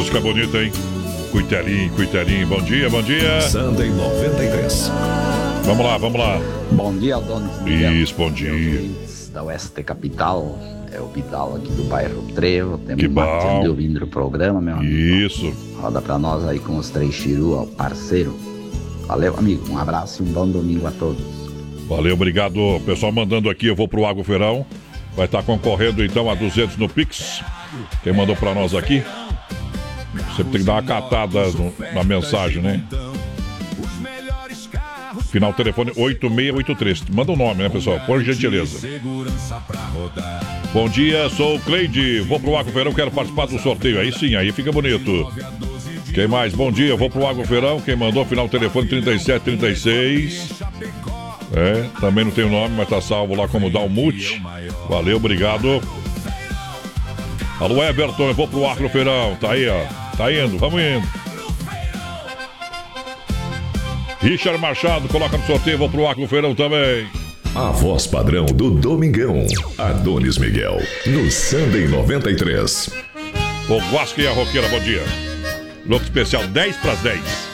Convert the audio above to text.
música bonita, hein? Cuitelinho. Bom dia. Sunday 93. Vamos lá. Bom dia, donos. Isso, bom dia. Da Oeste Capital, é o Vidal aqui do bairro Trevo. Temos Que bom. Marcelo de ouvindo o programa, meu amigo. Isso. Roda pra nós aí com os 3 Chiru, ó, parceiro. Valeu, amigo. Um abraço e um bom domingo a todos. Valeu, obrigado. O pessoal mandando aqui, eu vou pro Água Feirão. Vai estar concorrendo então a 200 no Pix. Quem mandou pra nós aqui? Você tem que dar uma catada na mensagem, né? Final telefone 8683. Manda o nome, né, pessoal? Por gentileza. Bom dia, sou o Cleide. Vou pro Água Feirão, quero participar do sorteio. Aí sim, aí fica bonito. Quem mais? Bom dia, vou pro Água Feirão. Quem mandou? Final telefone 3736. Também não tem o nome, mas tá salvo lá como Dalmute. Valeu, obrigado. Alô, Everton, eu vou pro Água Feirão. Tá aí, ó. Tá indo, vamos indo. Richard Machado, coloca no sorteio, vou pro Água Feirão também. A voz padrão do Domingão, Adonis Miguel, no Sunday 93. O Guasca e a Roqueira, bom dia. Look especial 10 para as 10.